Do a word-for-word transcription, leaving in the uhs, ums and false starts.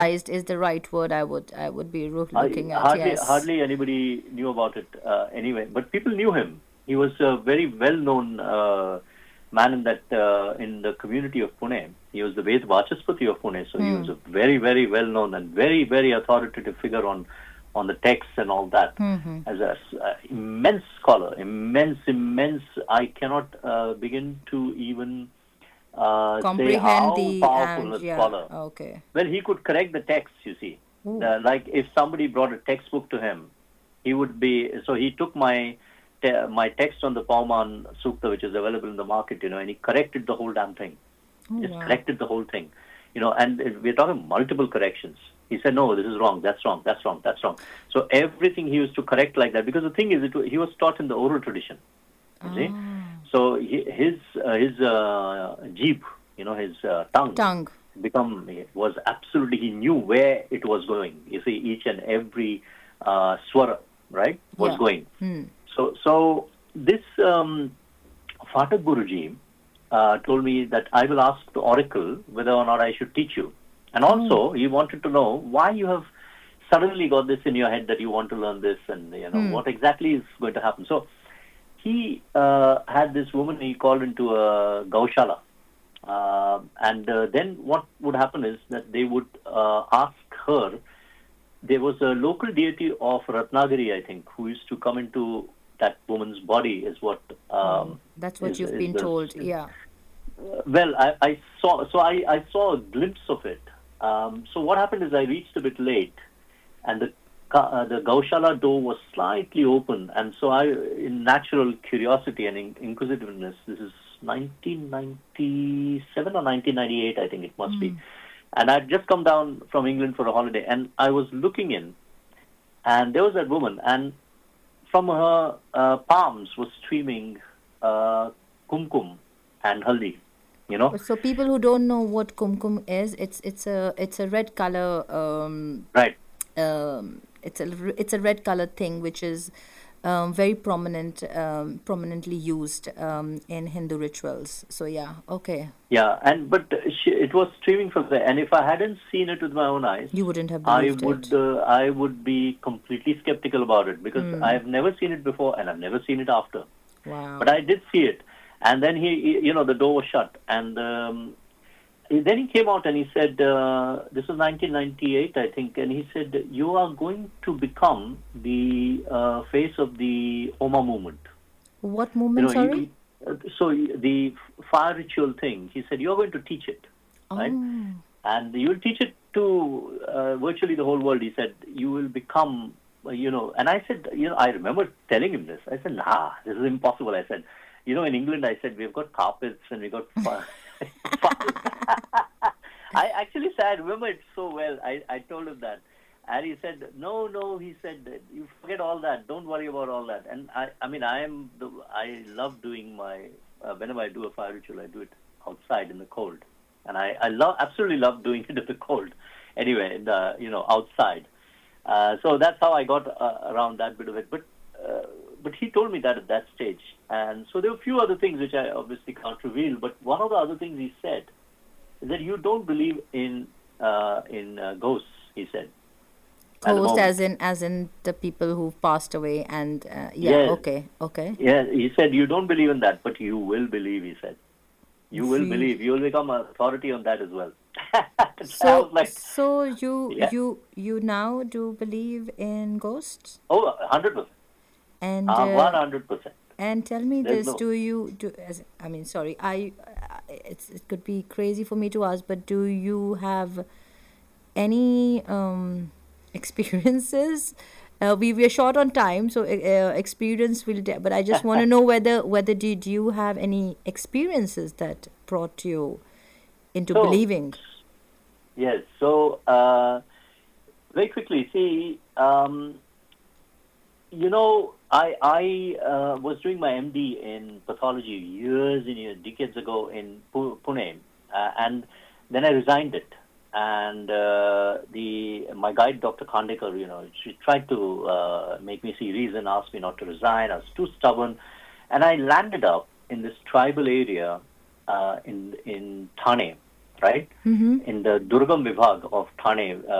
is the right word I would I would be roo- I, looking at. hardly Yes. hardly anybody knew about it uh, anyway, but people knew him. He was a very well-known uh, man in that uh, in the community of Pune. He was the Ved Vachaspati of Pune, so he was Hmm. a very very well-known and very very authoritative figure on on the texts and all that. Hmm. As a uh, immense scholar, immense immense. I cannot uh, begin to even uh, say Comprehend how the powerful and a yeah. scholar. Okay. Well, he could correct the text, you see. Ooh. Uh, like if somebody brought a textbook to him, he would be, so he took my te- my text on the Pauman Sukta, which is available in the market, you know, and he corrected the whole damn thing. Oh Just wow. corrected the whole thing, you know, and it- we're talking multiple corrections. He said, no, this is wrong, that's wrong, that's wrong, that's wrong. So everything he used to correct like that, because the thing is, it, wa- he was taught in the oral tradition, you see. Ah. So he, his uh, his uh, jeep, you know, his uh, tongue Tongue. become was absolutely, he knew where it was going. You see, each and every uh, swara, right, was Yeah. going. Hmm. So so this um, Phatak Guruji uh, told me that I will ask the oracle whether or not I should teach you, and Oh. also he wanted to know why you have suddenly got this in your head that you want to learn this, and you know Hmm. what exactly is going to happen. So he uh, had this woman he called into a gaushala. Uh, and uh, then what would happen is that they would uh, ask her. There was a local deity of Ratnagiri, I think, who used to come into that woman's body. Is what Oh. um, That's what is you've is been the told. Yeah. well. I, I saw so I, I saw a glimpse of it. Um, so what happened is I reached a bit late, and the ca- uh, the Gaushala door was slightly open, and so I, in natural curiosity and in- inquisitiveness, this is nineteen ninety-seven or nineteen ninety-eight, I think it must Hmm. be, and I'd just come down from England for a holiday, and I was looking in, and there was that woman, and from her uh, palms was streaming uh, kumkum and haldi, you know, So people who don't know what kumkum is, it's it's a it's a red color um, right? um, it's a r- it's a red colored thing which is um, very prominent um, prominently used um, in Hindu rituals. So yeah, okay, Yeah, and but she, it was streaming from there, and if I hadn't seen it with my own eyes, you wouldn't have I believed would it. uh, I would be completely skeptical about it because Hmm. I've never seen it before and I've never seen it after. But Wow. I did see it, and then he, he you know, the door was shut, and um, then he came out and he said, uh, "This was nineteen ninety-eight, I think," and he said, "You are going to become the uh, face of the Homa movement." What You movement? know, Sorry. you, uh, so the fire ritual thing. He said, "You are going to teach it, right? Oh. And you will teach it to uh, virtually the whole world." He said, "You will become, uh, you know." And I said, you know, I remember telling him this. I said, "Nah, this is impossible." I said, "You know, in England," I said, "we've got carpets and we've got fire." I actually said, I remember it so well. I, I told him that. And he said, no, no, he said, you forget all that. Don't worry about all that. And I, I mean, I am the, I love doing my, uh, whenever I do a fire ritual, I do it outside in the cold. And I, I love, absolutely love doing it in the cold. Anyway, in the, you know, outside. Uh, so that's how I got uh, around that bit of it. But, uh, but he told me that at that stage. And so there were a few other things which I obviously can't reveal. But one of the other things he said is that you don't believe in, uh, in uh, ghosts, he said. At the Ghost, moment. as in as in the people who passed away, and uh, yeah, Yes. okay, okay. Yeah, he said, you don't believe in that, but you will believe, he said. You will Re- believe. You will become an authority on that as well. So I was So like, so you yeah, you you now do believe in ghosts, oh, one hundred percent. and Uh, uh, one hundred percent. and tell me There's this: no. do you do? As I mean, sorry, I uh, it's it could be crazy for me to ask, but do you have any um, experiences? Uh, we we are short on time, so uh, uh, experience will. De- but I just want to know whether whether did you have any experiences that brought you into So, believing? yes, so uh, very quickly, see, um, you know, I, I uh, was doing my M D in pathology years and years, decades ago in Pu- Pune, uh, and then I resigned it. And uh, the my guide, Doctor Khandekar, you know, she tried to uh, make me see reason, asked me not to resign. I was too stubborn, and I landed up in this tribal area uh, in in Thane, right? Mm-hmm. In the Durgam Vibhag of Thane,